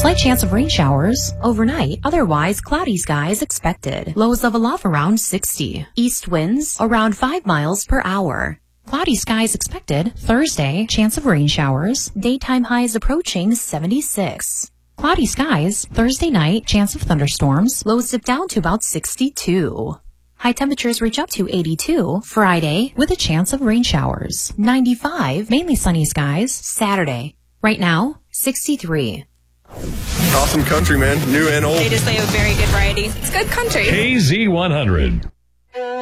Slight chance of rain showers. Overnight, otherwise cloudy skies expected. Lows level off around 60. East winds around 5 miles per hour. Cloudy skies expected. Thursday, chance of rain showers. Daytime highs approaching 76. Cloudy skies. Thursday night, chance of thunderstorms. Lows dip down to about 62. High temperatures reach up to 82 Friday with a chance of rain showers. 95, mainly sunny skies Saturday. Right now, 63. Awesome country, man. New and old. They just play a very good variety. It's good country. KZ100.